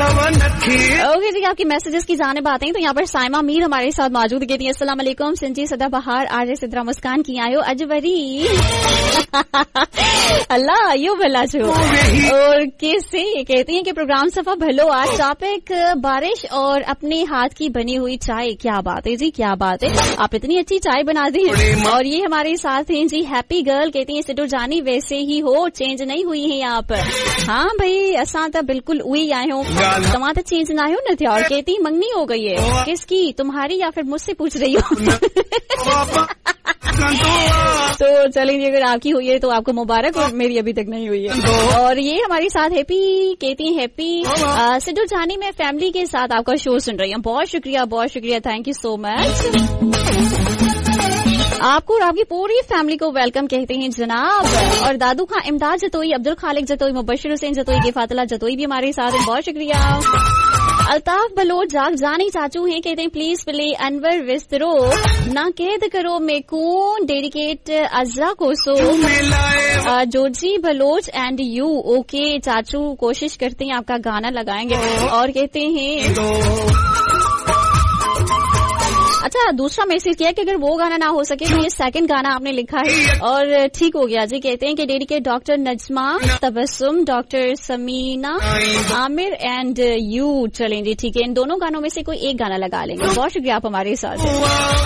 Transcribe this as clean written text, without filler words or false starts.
Okay जी, आपकी messages की जानिब आते हैं तो यहाँ पर साइमा मीर हमारे साथ मौजूद कहती है अस्सलाम वालेकुम सिंजी सदा बहार आर्य सिद्रा मुस्कान की आयो अजबरी अल्लाह यो भला छो। और कैसे कहती हैं कि प्रोग्राम सफा भलो, आज टॉपिक बारिश और अपने हाथ की बनी हुई चाय। क्या बात है जी, क्या बात है, आप इतनी अच्छी चाय बनाती हैं। और ये हमारे साथ हैं जी हैप्पी गर्ल, कहती हैं सिडो जानी वैसे ही हो, चेंज नहीं हुई है आप। हाँ भाई असा तो बिल्कुल हुई आए हो, तमा तो चेंज ना हो न थे। और कहती मंगनी हो गई है, किसकी, तुम्हारी या फिर मुझसे पूछ रही हो? तो चलेंगे, अगर आपकी हुई है तो आपको मुबारक, और मेरी अभी तक नहीं हुई है। और ये हमारे साथ हैप्पी कहती हैं हैप्पी सिडो जानी में फैमिली के साथ आपका शो सुन रही हूँ। बहुत शुक्रिया, बहुत शुक्रिया, थैंक यू सो मच। आपको और आपकी पूरी फैमिली को वेलकम कहते हैं जनाब। और दादू खां इमदाद जतोई, अब्दुल खालिक जतोई, मुबशिर हुसैन जतोई, किफातुल्लाह जतोई भी हमारे साथ हैं, बहुत शुक्रिया। अल्ताफ बलोच जाग जानी चाचू हैं, कहते हैं प्लीज प्ले अनवर विस्तरो ना कैद करो मेकून डेडिकेट अज़रा कोसो Joji Bloch and you. Okay चाचू, कोशिश करते हैं आपका गाना लगाएंगे। और कहते हैं अच्छा, दूसरा मैसेज किया कि अगर वो गाना ना हो सके तो ये सेकंड गाना आपने लिखा है और ठीक हो गया जी। कहते हैं कि dedicate doctor Najma, Tabassum, doctor Samina, Aamir and you. चलें जी, ठीक है, इन दोनों गानों में से कोई एक गाना लगा लेंगे। बहुत शुक्रिया, आप हमारे साथ हैं।